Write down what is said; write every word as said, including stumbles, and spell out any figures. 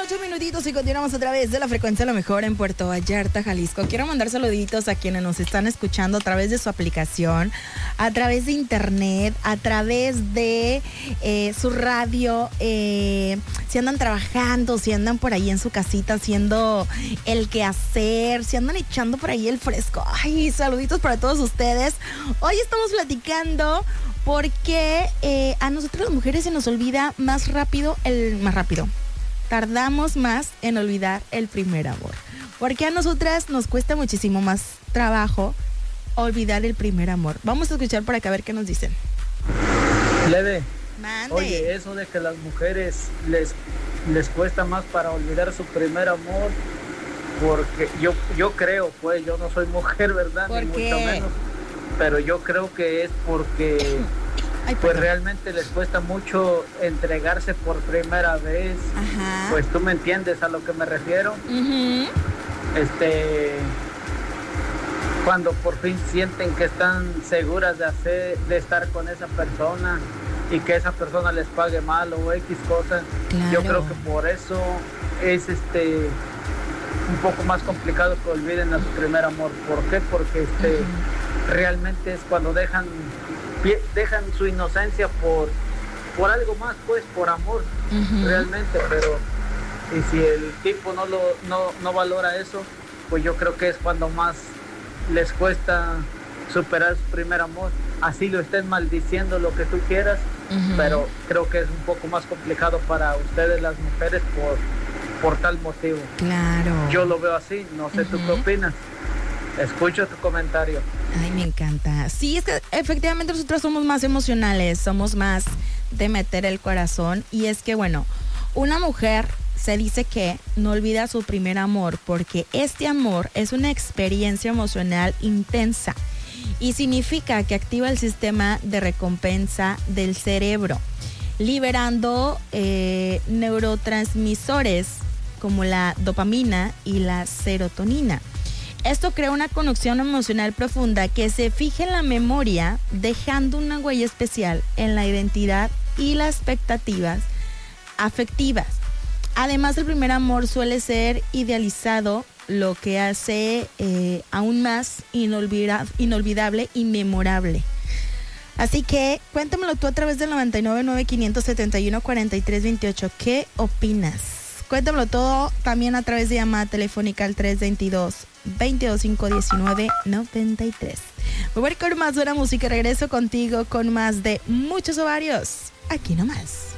ocho minutitos y continuamos a través de la frecuencia Lo Mejor en Puerto Vallarta, Jalisco. Quiero mandar saluditos a quienes nos están escuchando a través de su aplicación, a través de internet, a través de eh, su radio. Eh, si andan trabajando, si andan por ahí en su casita haciendo el quehacer, si andan echando por ahí el fresco. Ay, saluditos para todos ustedes. Hoy estamos platicando porque eh, a nosotros las mujeres se nos olvida más rápido el más rápido. Tardamos más en olvidar el primer amor. Porque a nosotras nos cuesta muchísimo más trabajo olvidar el primer amor. Vamos a escuchar por acá a ver qué nos dicen. Leve. Mande. Oye, eso de que las mujeres les, les cuesta más para olvidar su primer amor, porque yo, yo creo, pues, yo no soy mujer, ¿verdad? ¿Por Ni qué? mucho menos. Pero yo creo que es porque... Ay, pues realmente les cuesta mucho entregarse por primera vez. Ajá. Pues tú me entiendes a lo que me refiero. Uh-huh. Este, cuando por fin sienten que están seguras de hacer, de estar con esa persona y que esa persona les pague mal o X cosas. Claro. Yo creo que por eso es este un poco más complicado que olviden a su primer amor. ¿Por qué? Porque este uh-huh. realmente es cuando dejan dejan su inocencia por por algo más, pues por amor. Uh-huh. Realmente, pero y si el tipo no lo no, no valora eso, pues yo creo que es cuando más les cuesta superar su primer amor. Así lo estén maldiciendo, lo que tú quieras, uh-huh. pero creo que es un poco más complicado para ustedes las mujeres por por tal motivo. Claro. Yo lo veo así, no sé uh-huh. tú qué opinas. Escucho tu comentario. Ay, me encanta. Sí, es que efectivamente nosotros somos más emocionales, somos más de meter el corazón. Y es que, bueno, una mujer se dice que no olvida su primer amor porque este amor es una experiencia emocional intensa y significa que activa el sistema de recompensa del cerebro, liberando eh, neurotransmisores como la dopamina y la serotonina. Esto crea una conexión emocional profunda que se fija en la memoria, dejando una huella especial en la identidad y las expectativas afectivas. Además, el primer amor suele ser idealizado, lo que hace eh, aún más inolvida- inolvidable y memorable. Así que cuéntamelo tú a través del noventa y nueve, nueve, quinientos setenta y uno, cuarenta y tres veintiocho. ¿Qué opinas? Cuéntamelo todo también a través de llamada telefónica al tres veintidós, veintidós, cinco diecinueve, noventa y tres. Me voy a ir con más buena música y regreso contigo con más de Muchos Ovarios. Aquí nomás.